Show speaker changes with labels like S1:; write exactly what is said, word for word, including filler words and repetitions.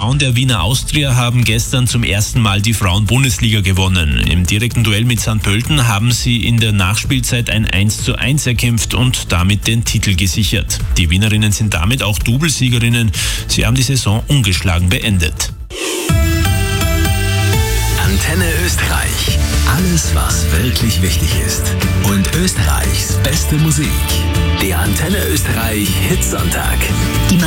S1: Frauen der Wiener Austria haben gestern zum ersten Mal die Frauen-Bundesliga gewonnen. Im direkten Duell mit Sankt Pölten haben sie in der Nachspielzeit ein eins zu eins erkämpft und damit den Titel gesichert. Die Wienerinnen sind damit auch Doublesiegerinnen. Sie haben die Saison ungeschlagen beendet.
S2: Antenne Österreich. Alles, was wirklich wichtig ist. Und Österreichs beste Musik. Der Antenne Österreich Hitsonntag.
S3: Die